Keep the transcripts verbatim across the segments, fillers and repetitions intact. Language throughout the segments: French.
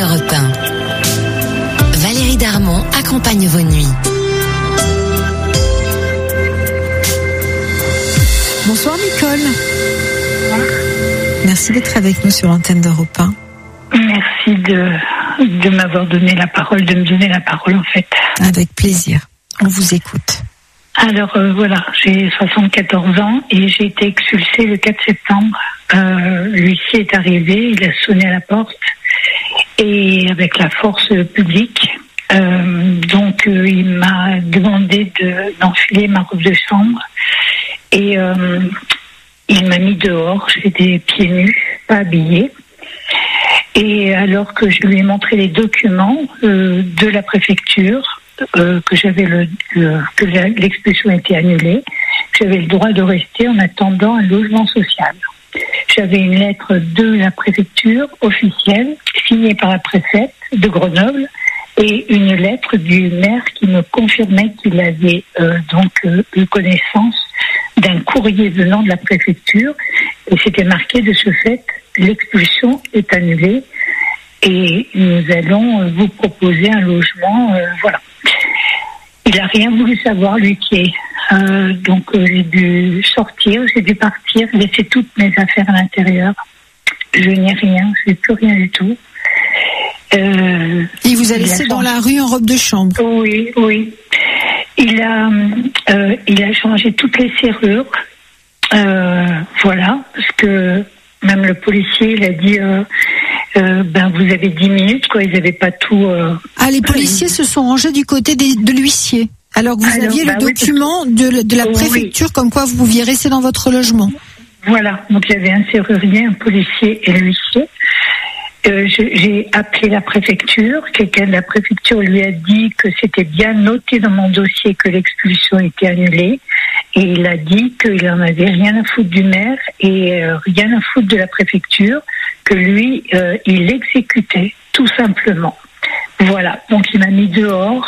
d'Europe un. Valérie Darmon accompagne vos nuits. Bonsoir Nicole. Merci d'être avec nous sur l'antenne d'Europe un. Merci de, de m'avoir donné la parole, de me donner la parole en fait. Avec plaisir, on vous écoute. Alors euh, voilà, j'ai soixante-quatorze ans et j'ai été expulsée le quatre septembre. Euh, l'huissier est arrivé, il a sonné à la porte et avec la force publique, euh, donc euh, il m'a demandé de, d'enfiler ma robe de chambre et euh, il m'a mis dehors, j'étais pieds nus, pas habillée. Et alors que je lui ai montré les documents euh, de la préfecture, euh, que j'avais le, le que la, l'expulsion était annulée, j'avais le droit de rester en attendant un logement social. J'avais une lettre de la préfecture officielle signée par la préfète de Grenoble et une lettre du maire qui me confirmait qu'il avait euh, donc euh, eu connaissance d'un courrier venant de la préfecture et c'était marqué de ce fait l'expulsion est annulée et nous allons vous proposer un logement. Euh, voilà. Il n'a rien voulu savoir, lui qui est. Euh, donc euh, j'ai dû sortir, j'ai dû partir, laisser toutes mes affaires à l'intérieur. Je n'ai rien, je n'ai plus rien du tout. Euh, il vous a laissé dans la rue en robe de chambre? Oui, oui. Il a, euh, il a changé toutes les serrures. Euh, voilà, parce que même le policier, il a dit, euh, euh, ben vous avez dix minutes, quoi. Ils n'avaient pas tout. Euh... Ah, les policiers se sont rangés du côté des, de l'huissier. Alors que vous Alors, aviez bah le oui, document de, de la oh, préfecture, oui. Comme quoi vous pouviez rester dans votre logement. Voilà. Donc il y avait un serrurier, un policier et l'huissier. Euh, je, j'ai appelé la préfecture. Quelqu'un de la préfecture lui a dit que c'était bien noté dans mon dossier que l'expulsion était annulée. Et il a dit qu'il n'en avait rien à foutre du maire et euh, rien à foutre de la préfecture, que lui, euh, il l'exécutait, tout simplement. Voilà. Donc il m'a mis dehors.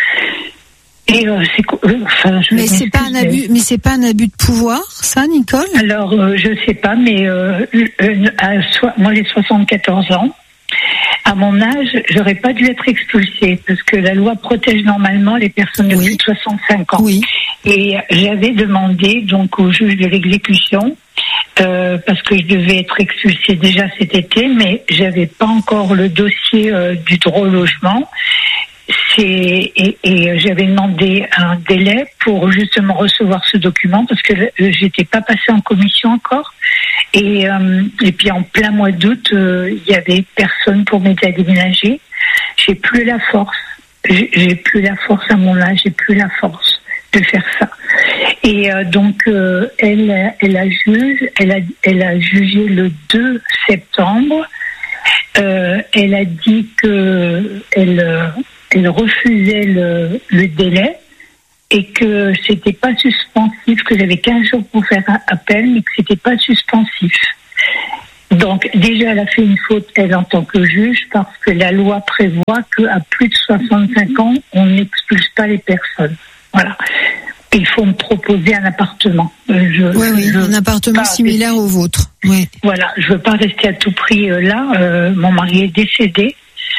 Et euh, c'est euh, enfin, je mais c'est pas un abus, mais c'est pas un abus de pouvoir, ça, Nicole? Alors euh, je sais pas, mais euh, euh, à so- moi j'ai soixante-quatorze ans. À mon âge, j'aurais pas dû être expulsée parce que la loi protège normalement les personnes de oui. plus de soixante-cinq ans. Oui. Et j'avais demandé donc au juge de l'exécution euh, parce que je devais être expulsée déjà cet été, mais j'avais pas encore le dossier euh, du droit au logement. C'est, et, et j'avais demandé un délai pour justement recevoir ce document parce que j'étais pas passée en commission encore et, euh, et puis en plein mois d'août euh, il y avait personne pour m'aider à déménager. J'ai plus la force, j'ai, j'ai plus la force à mon âge, j'ai plus la force de faire ça. Et euh, donc euh, elle, elle a jugé, elle a, elle a jugé le deux septembre. Euh, elle a dit que elle Elle refusait le, le délai et que c'était pas suspensif, que j'avais quinze jours pour faire un appel, mais que c'était pas suspensif. Donc déjà, elle a fait une faute, elle, en tant que juge, parce que la loi prévoit qu'à plus de soixante-cinq ans, on n'expulse pas les personnes. Voilà. Il faut me proposer un appartement. Je, oui, oui, je un appartement similaire rester. Au vôtre. Oui. Voilà, je veux pas rester à tout prix euh, là. Euh, mon mari est décédé.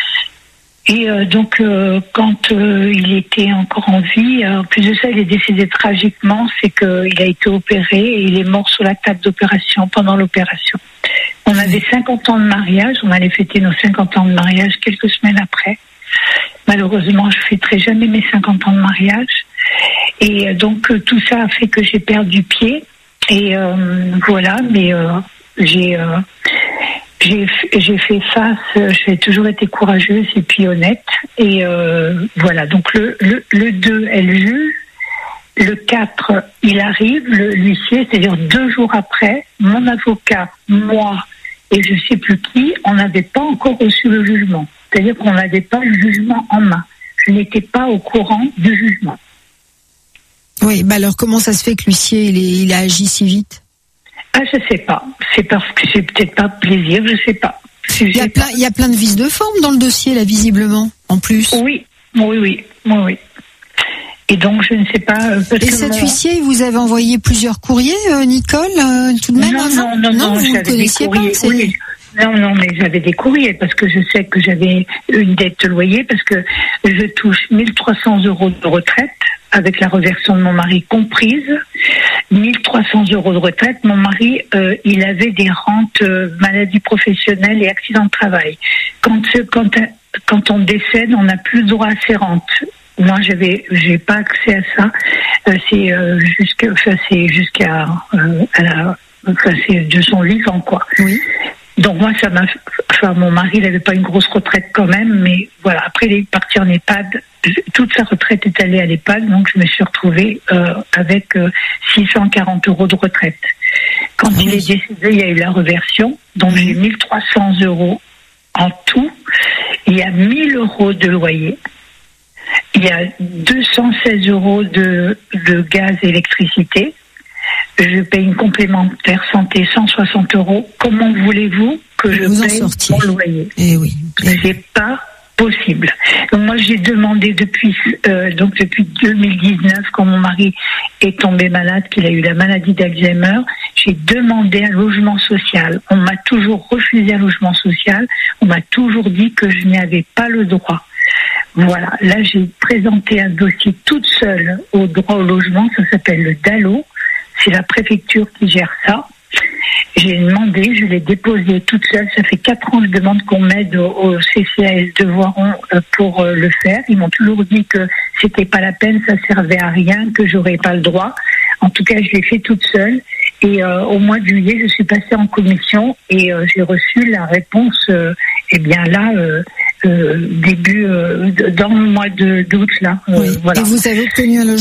Et euh, donc, euh, quand euh, il était encore en vie, euh, en plus de ça, il est décédé tragiquement, c'est qu'il a été opéré et il est mort sur la table d'opération, pendant l'opération. On avait cinquante ans de mariage, on allait fêter nos cinquante ans de mariage quelques semaines après. Malheureusement, je ne fêterai jamais mes cinquante ans de mariage. Et euh, donc, euh, tout ça a fait que j'ai perdu pied. Et euh, voilà, mais euh, j'ai... Euh, J'ai, j'ai fait face, j'ai toujours été courageuse et puis honnête. Et euh, voilà, donc le, le, le deux, elle juge. Le quatre, il arrive, le, l'huissier, c'est-à-dire deux jours après, mon avocat, moi et je ne sais plus qui, on n'avait pas encore reçu le jugement. C'est-à-dire qu'on n'avait pas le jugement en main. Je n'étais pas au courant du jugement. Oui, bah alors comment ça se fait que l'huissier, il, est, il a agi si vite ? Ah, je sais pas. C'est parce que c'est peut-être pas plaisir, je sais pas. Je il y a plein, il y a plein de vices de forme dans le dossier, là, visiblement, en plus. Oui, oui, oui, oui, oui. Et donc, je ne sais pas... Euh, et cet mon... huissier, vous avez envoyé plusieurs courriers, euh, Nicole, euh, tout de même non, avant non, non, non, non, vous ne connaissiez pas, c'est... Oui. Non, non, mais j'avais des courriers parce que je sais que j'avais une dette de loyer parce que je touche mille trois cents euros de retraite avec la reversion de mon mari comprise. mille trois cents euros de retraite. Mon mari, euh, il avait des rentes euh, maladie professionnelle et accident de travail. Quand, quand, quand on décède, on n'a plus droit à ces rentes. Moi, j'avais, j'ai pas accès à ça. Euh, c'est euh, jusqu'à, enfin, c'est jusqu'à, euh, à la, enfin, c'est de son vivant, quoi. Oui. Donc moi, ça m'a, enfin, mon mari, il n'avait pas une grosse retraite quand même, mais voilà. Après, il est parti en EHPAD. Toute sa retraite est allée à l'EHPAD, donc je me suis retrouvée euh, avec euh, six cent quarante euros de retraite. Quand oui. il est décédé, il y a eu la reversion, donc j'ai mille trois cents euros en tout. Il y a mille euros de loyer. Il y a deux cent seize euros de, de gaz et électricité. Je paye une complémentaire santé cent soixante euros. Comment voulez-vous que je vous paye mon loyer? Eh oui. C'est pas possible. Donc moi j'ai demandé depuis euh, donc depuis deux mille dix-neuf, quand mon mari est tombé malade, qu'il a eu la maladie d'Alzheimer, j'ai demandé un logement social. On m'a toujours refusé un logement social. On m'a toujours dit que je n'y avais pas le droit. Voilà, là j'ai présenté un dossier toute seule au droit au logement, ça s'appelle le D A L O, c'est la préfecture qui gère ça. J'ai demandé, je l'ai déposé toute seule, ça fait quatre ans que je demande qu'on m'aide au, au C C A S de Voiron pour euh, le faire. Ils m'ont toujours dit que c'était pas la peine, ça servait à rien, que j'aurais pas le droit. En tout cas, je l'ai fait toute seule. Et euh, au mois de juillet, je suis passée en commission et euh, j'ai reçu la réponse, euh, eh bien là, euh, euh, début, euh, dans le mois de, d'août, là. Euh, oui. Voilà. Et vous avez obtenu un logement ?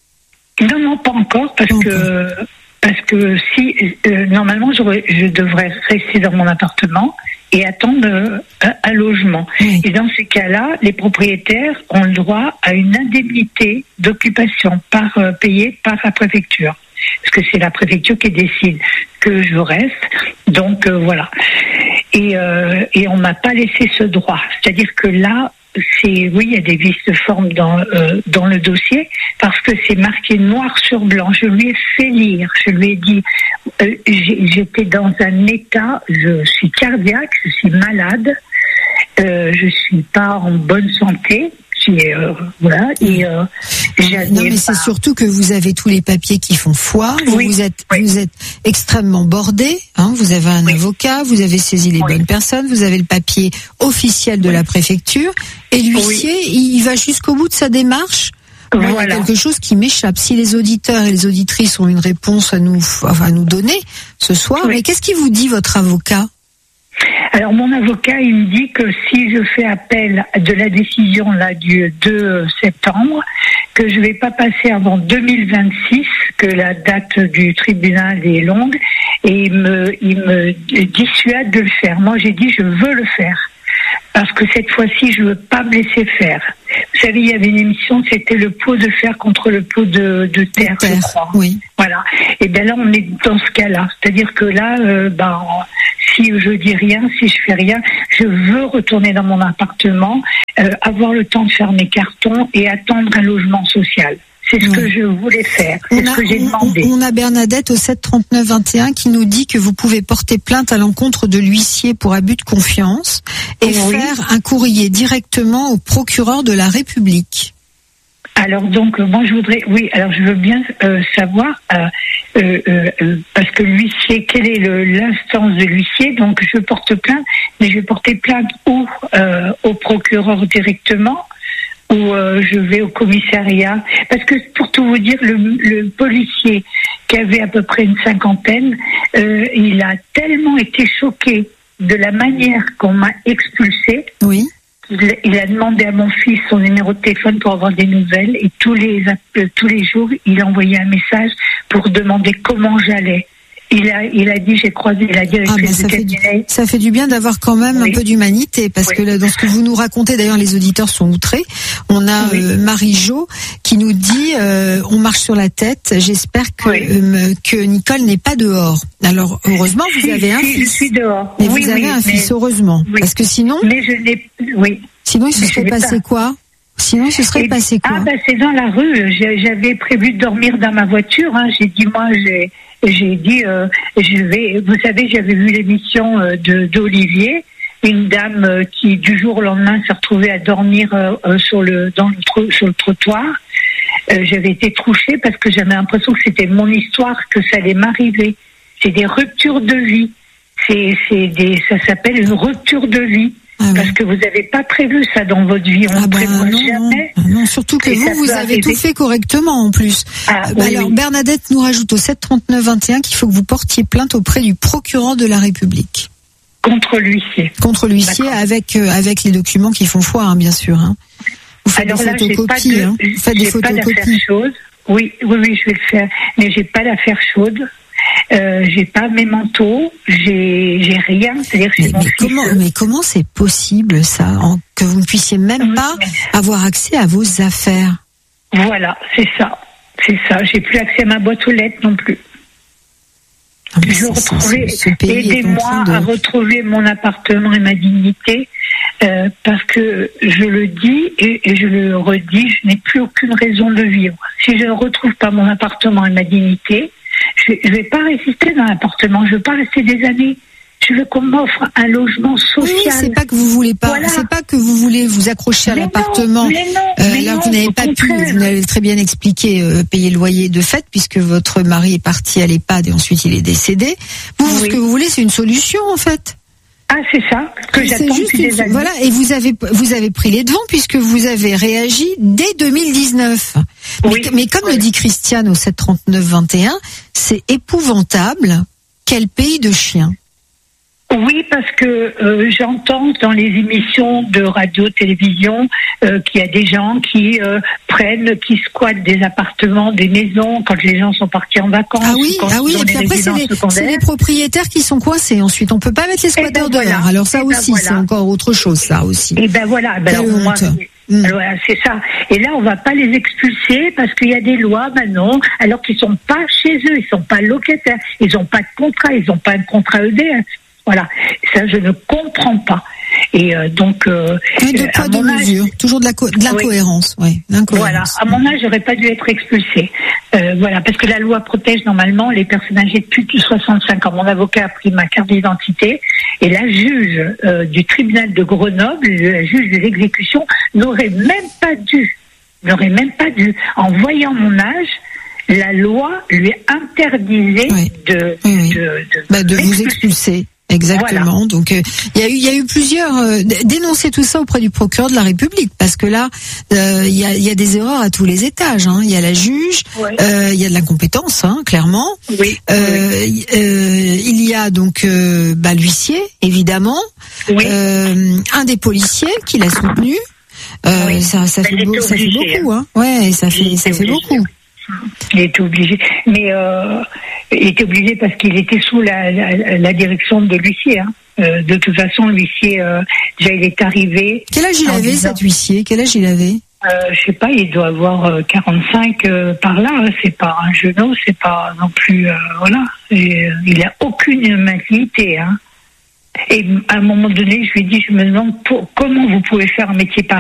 Non, non, pas encore, parce pas que... encore. Parce que si, euh, normalement, je devrais rester dans mon appartement et attendre euh, un logement. Oui. Et dans ces cas-là, les propriétaires ont le droit à une indemnité d'occupation par, euh, payée par la préfecture. Parce que c'est la préfecture qui décide que je reste. Donc, euh, voilà. Et, euh, et on m'a pas laissé ce droit. C'est-à-dire que là, c'est, oui, il y a des vices de forme dans, euh, dans le dossier, parce que c'est marqué noir sur blanc. Je lui ai fait lire, je lui ai dit, euh, j'étais dans un état, je suis cardiaque, je suis malade, euh, je suis pas en bonne santé. Et euh, voilà, et euh, non, mais pas... c'est surtout que vous avez tous les papiers qui font foi. Oui, vous êtes, oui. vous êtes extrêmement bordé. Hein, vous avez un oui. avocat, vous avez saisi les oui. bonnes personnes, vous avez le papier officiel de oui. la préfecture. Et l'huissier, oui. il va jusqu'au bout de sa démarche. Voilà. Il y a quelque chose qui m'échappe. Si les auditeurs et les auditrices ont une réponse à nous, enfin, à nous donner ce soir, oui. mais qu'est-ce qu'il vous dit, votre avocat ? Alors mon avocat, il me dit que si je fais appel de la décision là du deux septembre, que je vais pas passer avant deux mille vingt-six, que la date du tribunal est longue, et il me, il me dissuade de le faire. Moi, j'ai dit je veux le faire. Parce que cette fois-ci, je veux pas me laisser faire. Vous savez, il y avait une émission, c'était le pot de fer contre le pot de, de terre, terre, je crois. Oui. Voilà. Et bien là, on est dans ce cas-là. C'est-à-dire que là, euh, ben, si je dis rien, si je fais rien, je veux retourner dans mon appartement, euh, avoir le temps de faire mes cartons et attendre un logement social. C'est ce oui. que je voulais faire, c'est on ce a, que j'ai demandé. On a Bernadette au sept trente-neuf vingt et un qui nous dit que vous pouvez porter plainte à l'encontre de l'huissier pour abus de confiance et oui. faire un courrier directement au procureur de la République. Alors donc, moi je voudrais, oui, alors je veux bien euh, savoir, euh, euh, euh, parce que l'huissier, quelle est le, l'instance de l'huissier, donc je porte plainte, mais je vais porter plainte où euh, au procureur directement, ou euh, je vais au commissariat, parce que pour tout vous dire, le, le policier qui avait à peu près une cinquantaine, euh, il a tellement été choqué de la manière qu'on m'a expulsée. Oui. Il, il a demandé à mon fils son numéro de téléphone pour avoir des nouvelles, et tous les euh, tous les jours, il a envoyé un message pour demander comment j'allais. Il a, il a dit, j'ai croisé la directrice ah ben, de cabinet. Ça fait du bien d'avoir quand même oui. un peu d'humanité, parce oui. que là, dans ce que vous nous racontez, d'ailleurs, les auditeurs sont outrés. On a oui. euh, Marie-Jo qui nous dit, euh, on marche sur la tête. J'espère que oui. euh, que Nicole n'est pas dehors. Alors, heureusement, vous si, avez un si, fils. Je suis dehors. Mais oui, vous avez oui, un mais... fils, heureusement. Oui. Parce que sinon. Mais je n'ai, oui. Sinon, il se mais serait passé pas. quoi? Sinon, il se serait Et, passé quoi? Ah, ben, c'est dans la rue. J'avais prévu de dormir dans ma voiture, hein. J'ai dit, moi, j'ai, j'ai dit, euh, je vais. Vous savez, j'avais vu l'émission euh, de d'Olivier, une dame euh, qui du jour au lendemain s'est retrouvée à dormir euh, euh, sur le dans le sur le trottoir. Euh, j'avais été touchée parce que j'avais l'impression que c'était mon histoire, que ça allait m'arriver. C'est des ruptures de vie. C'est c'est des ça s'appelle une rupture de vie. Ah oui. Parce que vous n'avez pas prévu ça dans votre vie, on ne ah bah prévoit non, jamais. Non, non, surtout que vous, vous avez arriver. tout fait correctement en plus. Ah, bah oui, alors oui. Bernadette nous rajoute au sept trente-neuf vingt et un qu'il faut que vous portiez plainte auprès du procureur de la République. Contre l'huissier. Contre l'huissier avec euh, avec les documents qui font foi, hein, bien sûr. Hein. Vous faites alors des là, photocopies. De, hein. Vous faites des photocopies. Chaude. Oui, oui, oui, je vais le faire, mais j'ai pas l'affaire chaude. Euh, j'ai pas mes manteaux, j'ai j'ai rien, c'est-à-dire que mais, mais comment mais comment c'est possible ça, en, que vous ne puissiez même pas oui, mais... avoir accès à vos affaires? Voilà, c'est ça, c'est ça. J'ai plus accès à ma boîte aux lettres non plus. Ah, je retrouver, aidez-moi de... à retrouver mon appartement et ma dignité, euh, parce que je le dis et, et je le redis, je n'ai plus aucune raison de vivre. Si je ne retrouve pas mon appartement et ma dignité, je ne vais pas résister dans l'appartement, je ne veux pas rester des années. Je veux qu'on m'offre un logement social. Oui, c'est pas que vous voulez pas, voilà. C'est pas que vous voulez vous accrocher à mais l'appartement. Non, mais non, euh, mais là, non, vous n'avez pas pu, vous n'avez très bien expliqué, euh, payer le loyer de fait, puisque votre mari est parti à l'EHPAD et ensuite il est décédé. Vous, oui. Ce que vous voulez, c'est une solution, en fait. Ah, c'est ça que j'attends depuis des années. Voilà, et vous avez vous avez pris les devants puisque vous avez réagi dès deux mille dix-neuf. Oui, mais, mais comme oui. le dit Christiane au sept trente-neuf vingt et un, c'est épouvantable. Quel pays de chiens. Oui, parce que euh, j'entends dans les émissions de radio-télévision euh, qu'il y a des gens qui euh, prennent, qui squattent des appartements, des maisons quand les gens sont partis en vacances. Ah oui, ah oui. Et puis après c'est les, c'est les propriétaires qui sont coincés. Ensuite, on peut pas mettre les squatteurs ben dehors. Voilà. Alors ça et aussi, ben voilà. C'est encore autre chose, ça aussi. Et ben voilà. Ben alors, moi, Mmh. Alors, c'est ça. Et là, on va pas les expulser parce qu'il y a des lois maintenant, alors qu'ils sont pas chez eux, ils sont pas locataires, ils ont pas de contrat, ils ont pas un contrat E D F. Voilà, ça je ne comprends pas. Et euh, donc, euh, oui, de poids de mesure, âge, toujours de la co- de l'incohérence, oui. oui voilà, à mon âge, j'aurais pas dû être expulsée. Euh, voilà, parce que la loi protège normalement les personnes âgées de plus de soixante-cinq ans. Mon avocat a pris ma carte d'identité et la juge euh, du tribunal de Grenoble, la juge de l'exécution, n'aurait même pas dû, n'aurait même pas dû, en voyant mon âge. La loi lui interdisait oui. de, oui, oui. de, de, bah, de vous expulser. Exactement. Voilà. Donc il euh, y a eu il y a eu plusieurs euh, dénoncer tout ça auprès du procureur de la République parce que là il euh, y a il y a des erreurs à tous les étages. Il hein. y a la juge, il ouais. euh, y a de l'incompétence, hein, clairement. Oui. Euh, oui. Euh, il y a donc euh, bah, l'huissier évidemment, oui. euh, un des policiers qui l'a soutenu. Euh, oui. Ça ça fait, beau, ça fait beaucoup. Hein. Ouais, ça fait ça fait obligé. beaucoup. Il était obligé, mais euh, il était obligé parce qu'il était sous la, la, la direction de l'huissier. Hein. Euh, de toute façon, l'huissier, euh, déjà, il est arrivé. Quel âge il avait, disant, cet huissier? Quel âge il avait? euh, Je sais pas, il doit avoir euh, quarante-cinq euh, par là. Hein. C'est pas un genou, c'est pas non plus, euh, voilà. Et, euh, il a aucune humanité. Hein. Et à un moment donné, je lui ai dit, je me demande pour, comment vous pouvez faire un métier pareil.